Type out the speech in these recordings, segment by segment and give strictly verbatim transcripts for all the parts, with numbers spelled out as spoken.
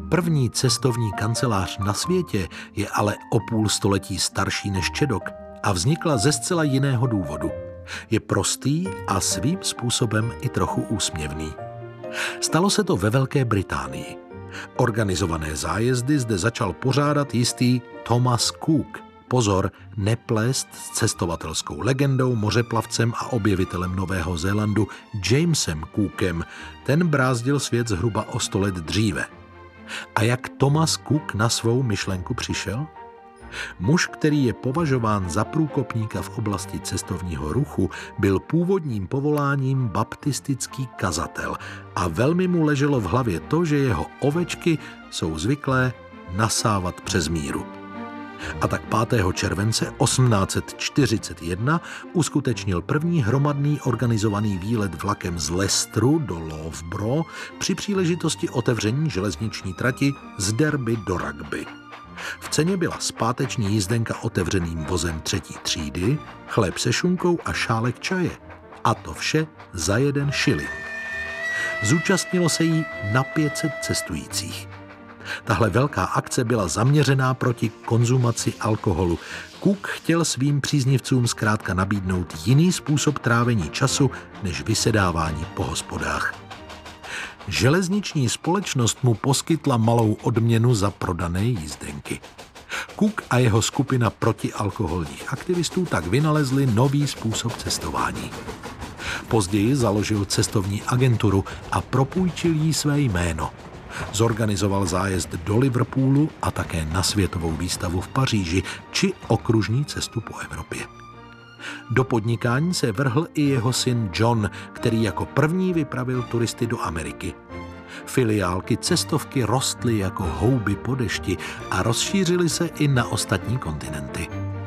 První cestovní kancelář na světě je ale o půl století starší než Čedok a vznikla ze zcela jiného důvodu. Je prostý a svým způsobem i trochu úsměvný. Stalo se to ve Velké Británii. Organizované zájezdy zde začal pořádat jistý Thomas Cook. Pozor, neplést s cestovatelskou legendou, mořeplavcem a objevitelem Nového Zélandu Jamesem Cookem. Ten brázdil svět zhruba o sto let dříve. A jak Thomas Cook na svou myšlenku přišel? Muž, který je považován za průkopníka v oblasti cestovního ruchu, byl původním povoláním baptistický kazatel a velmi mu leželo v hlavě to, že jeho ovečky jsou zvyklé nasávat přes míru. A tak pátého července osmnáct set čtyřicet jedna uskutečnil první hromadný organizovaný výlet vlakem z Leicesteru do Loughborough při příležitosti otevření železniční trati z Derby do Rugby. V ceně byla zpáteční jízdenka otevřeným vozem třetí třídy, chléb se šunkou a šálek čaje. A to vše za jeden šilink. Zúčastnilo se jí na pět set cestujících. Tahle velká akce byla zaměřená proti konzumaci alkoholu. Cook chtěl svým příznivcům zkrátka nabídnout jiný způsob trávení času než vysedávání po hospodách. Železniční společnost mu poskytla malou odměnu za prodané jízdenky. Cook a jeho skupina protialkoholních aktivistů tak vynalezli nový způsob cestování. Později založil cestovní agenturu a propůjčil jí své jméno. Zorganizoval zájezd do Liverpoolu a také na světovou výstavu v Paříži či okružní cestu po Evropě. Do podnikání se vrhl i jeho syn John, který jako první vypravil turisty do Ameriky. Filiálky cestovky rostly jako houby po dešti a rozšířily se i na ostatní kontinenty.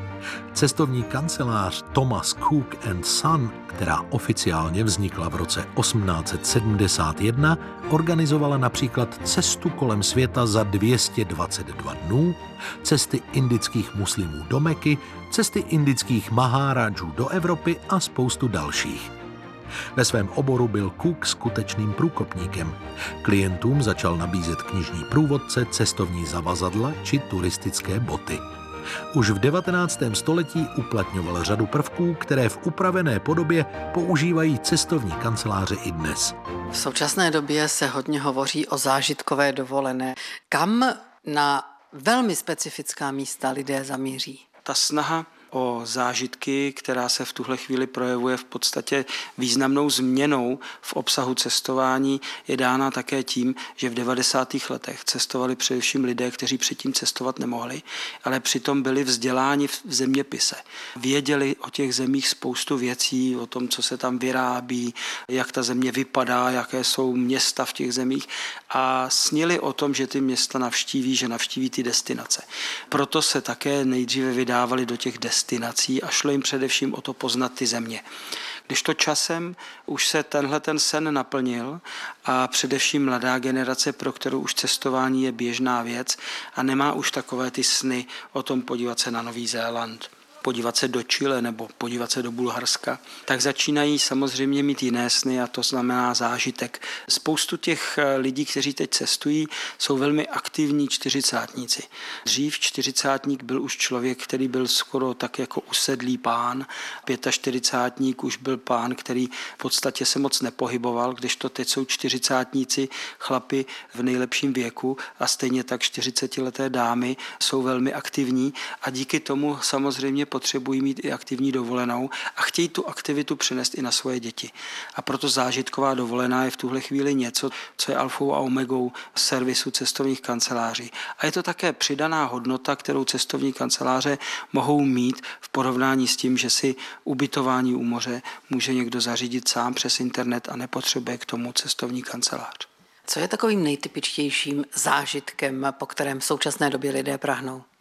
Cestovní kancelář Thomas Cook and Son, která oficiálně vznikla v roce osmnáct set sedmdesát jedna, organizovala například cestu kolem světa za dvě stě dvacet dva dnů, cesty indických muslimů do Meky, cesty indických mahárádžů do Evropy a spoustu dalších. Ve svém oboru byl Cook skutečným průkopníkem. Klientům začal nabízet knižní průvodce, cestovní zavazadla či turistické boty. Už v devatenáctém století uplatňoval řadu prvků, které v upravené podobě používají cestovní kanceláře i dnes. V současné době se hodně hovoří o zážitkové dovolené. Kam na velmi specifická místa lidé zamíří? Ta snaha o zážitky, která se v tuhle chvíli projevuje v podstatě významnou změnou v obsahu cestování, je dána také tím, že v devadesátých letech cestovali především lidé, kteří předtím cestovat nemohli, ale přitom byli vzděláni v zeměpise. Věděli o těch zemích spoustu věcí, o tom, co se tam vyrábí, jak ta země vypadá, jaké jsou města v těch zemích a snili o tom, že ty města navštíví, že navštíví ty destinace. Proto se také nejdříve vydávali do těch destinací a šlo jim především o to poznat ty země. Když to časem už se tenhle ten sen naplnil a především mladá generace, pro kterou už cestování je běžná věc a nemá už takové ty sny o tom podívat se na Nový Zéland, podívat se do Chile nebo podívat se do Bulharska, tak začínají samozřejmě mít jiné sny a to znamená zážitek. Spoustu těch lidí, kteří teď cestují, jsou velmi aktivní čtyřicátníci. Dřív čtyřicátník byl už člověk, který byl skoro tak jako usedlý pán, čtyřicátník už byl pán, který v podstatě se moc nepohyboval, kdežto teď jsou čtyřicátníci chlapi v nejlepším věku a stejně tak čtyřicetileté dámy jsou velmi aktivní a díky tomu samozřejmě potřebují mít i aktivní dovolenou a chtějí tu aktivitu přenést i na svoje děti. A proto zážitková dovolená je v tuhle chvíli něco, co je alfou a omegou servisu cestovních kanceláří. A je to také přidaná hodnota, kterou cestovní kanceláře mohou mít v porovnání s tím, že si ubytování u moře může někdo zařídit sám přes internet a nepotřebuje k tomu cestovní kancelář. Co je takovým nejtypičtějším zážitkem, po kterém v současné době lidé prahnou?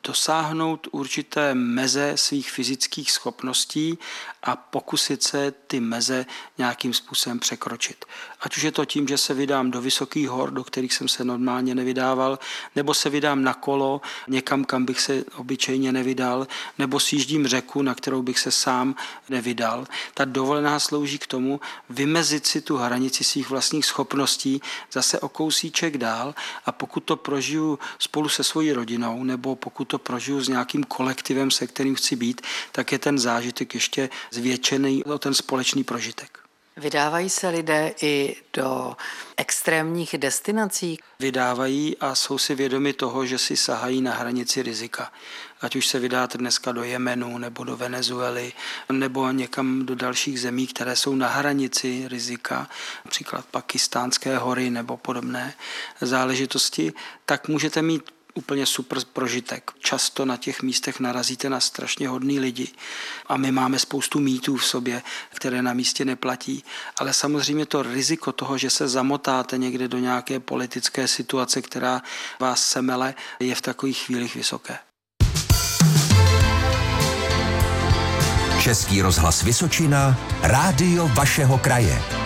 dosáhnout určité meze svých fyzických schopností a pokusit se ty meze nějakým způsobem překročit. Ať už je to tím, že se vydám do vysokých hor, do kterých jsem se normálně nevydával, nebo se vydám na kolo někam, kam bych se obyčejně nevydal, nebo sjíždím řeku, na kterou bych se sám nevydal. Ta dovolená slouží k tomu vymezit si tu hranici svých vlastních schopností zase o kousíček dál, a pokud to prožiju spolu se svojí rodinou, nebo pokud to prožiju s nějakým kolektivem, se kterým chci být, tak je ten zážitek ještě zvětšený o ten společný prožitek. Vydávají se lidé i do extrémních destinací? Vydávají a jsou si vědomi toho, že si sahají na hranici rizika. Ať už se vydáte dneska do Jemenu, nebo do Venezuely, nebo někam do dalších zemí, které jsou na hranici rizika, například Pakistánské hory nebo podobné záležitosti, tak můžete mít úplně super prožitek. Často na těch místech narazíte na strašně hodný lidi a my máme spoustu mýtů v sobě, které na místě neplatí, ale samozřejmě to riziko toho, že se zamotáte někde do nějaké politické situace, která vás semele, je v takových chvílích vysoké. Český rozhlas Vysočina, rádio vašeho kraje.